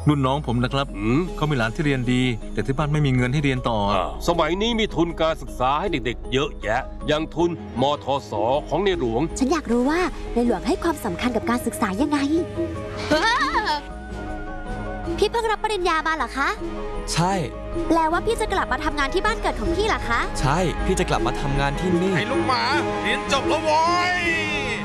รุ่นน้องผมนะครับเขามีหลานที่เรียนดี แต่ที่บ้านไม่มีเงินให้เรียนต่อสมัยนี้มีทุนการศึกษาให้เด็กๆเยอะแยะอย่างทุนมทสของในหลวงฉันอยากรู้ว่าในหลวงให้ความสำคัญกับการศึกษายังไง พี่เพิ่งรับปริญญามาเหรอคะใช่แปลว่าพี่จะกลับมาทำงานที่บ้านเกิดของพี่เหรอคะใช่พี่จะกลับมาทำงานที่นี่ไอ้ลูกหมาเรียนจบแล้วโว้ย